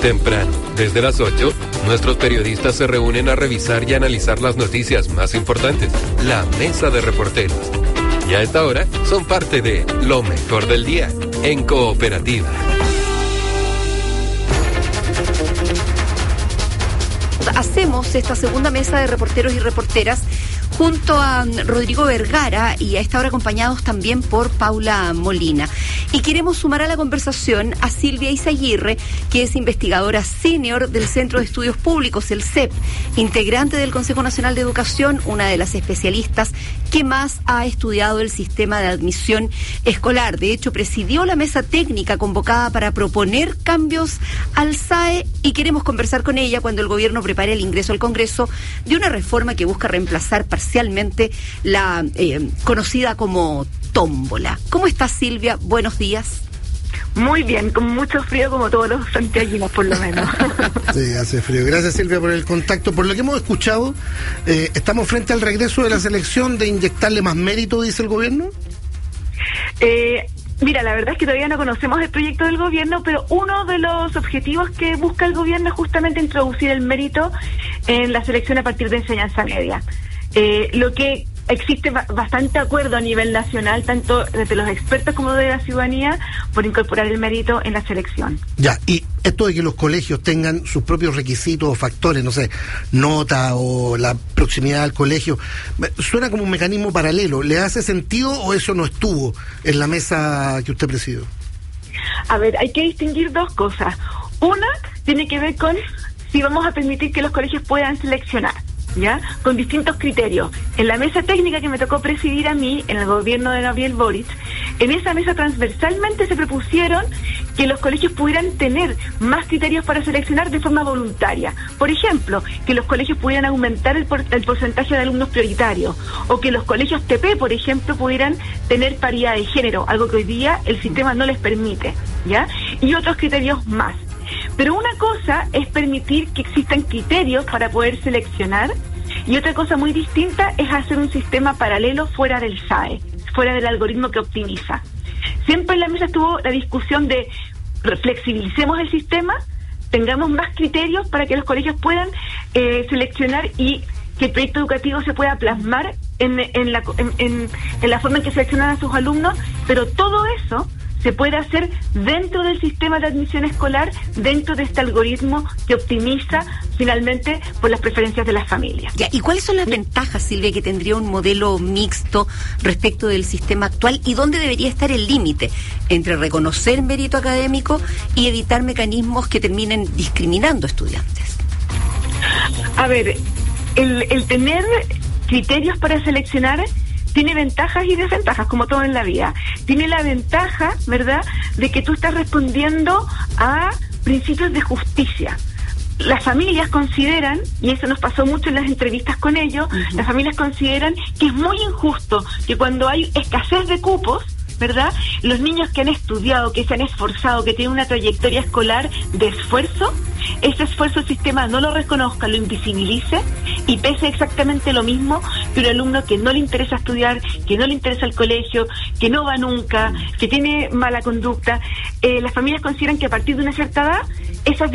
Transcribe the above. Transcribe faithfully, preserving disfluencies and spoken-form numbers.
Temprano, desde las ocho, nuestros periodistas se reúnen a revisar y analizar las noticias más importantes. La Mesa de Reporteros. Y a esta hora son parte de Lo Mejor del Día, en Cooperativa. Hacemos esta segunda mesa de reporteros y reporteras junto a Rodrigo Vergara y a esta hora acompañados también por Paula Molina. Y queremos sumar a la conversación a Silvia Izaguirre, que es investigadora senior del Centro de Estudios Públicos, el C E P, integrante del Consejo Nacional de Educación, una de las especialistas que más ha estudiado el sistema de admisión escolar. De hecho, presidió la mesa técnica convocada para proponer cambios al S A E y queremos conversar con ella cuando el gobierno prepare el ingreso al Congreso de una reforma que busca reemplazar parcialmente la eh, conocida como tómbola. ¿Cómo estás, Silvia? Buenos días. Muy bien, con mucho frío como todos los santiaguinos, por lo menos. Sí, hace frío. Gracias, Silvia, por el contacto. Por lo que hemos escuchado, eh, ¿estamos frente al regreso de la selección de inyectarle más mérito, dice el gobierno? Eh... Mira, la verdad es que todavía no conocemos el proyecto del gobierno, pero uno de los objetivos que busca el gobierno es justamente introducir el mérito en la selección a partir de enseñanza media. Eh, lo que existe bastante acuerdo a nivel nacional, tanto desde los expertos como de la ciudadanía, por incorporar el mérito en la selección. Ya, y esto de que los colegios tengan sus propios requisitos o factores, no sé, nota o la proximidad al colegio, suena como un mecanismo paralelo. ¿Le hace sentido o eso no estuvo en la mesa que usted presidió? A ver, hay que distinguir dos cosas. Una tiene que ver con si vamos a permitir que los colegios puedan seleccionar, ¿ya? Con distintos criterios. En la mesa técnica que me tocó presidir a mí, en el gobierno de Gabriel Boric, en esa mesa transversalmente se propusieron que los colegios pudieran tener más criterios para seleccionar de forma voluntaria. Por ejemplo, que los colegios pudieran aumentar el, por, el porcentaje de alumnos prioritarios, o que los colegios T P, por ejemplo, pudieran tener paridad de género, algo que hoy día el sistema no les permite, ¿ya? Y otros criterios más. Pero una cosa es permitir que existan criterios para poder seleccionar, y otra cosa muy distinta es hacer un sistema paralelo fuera del S A E, fuera del algoritmo que optimiza. Siempre en la mesa estuvo la discusión de flexibilicemos el sistema, tengamos más criterios para que los colegios puedan eh, seleccionar y que el proyecto educativo se pueda plasmar en, en, la, en, en, en la forma en que seleccionan a sus alumnos, pero todo eso se puede hacer dentro del sistema de admisión escolar, dentro de este algoritmo que optimiza finalmente por las preferencias de las familias. Ya, ¿y cuáles son las ventajas, Silvia, que tendría un modelo mixto respecto del sistema actual y dónde debería estar el límite entre reconocer mérito académico y evitar mecanismos que terminen discriminando estudiantes? A ver, el, el tener criterios para seleccionar tiene ventajas y desventajas, como todo en la vida. Tiene la ventaja, ¿verdad?, de que tú estás respondiendo a principios de justicia. Las familias consideran, y eso nos pasó mucho en las entrevistas con ellos, uh-huh. las familias consideran que es muy injusto que cuando hay escasez de cupos, ¿verdad?, los niños que han estudiado, que se han esforzado, que tienen una trayectoria escolar de esfuerzo, ese esfuerzo el sistema no lo reconozca, lo invisibilice y pese exactamente lo mismo que un alumno que no le interesa estudiar, que no le interesa el colegio, que no va nunca, que tiene mala conducta. Eh, las familias consideran que a partir de una cierta edad esas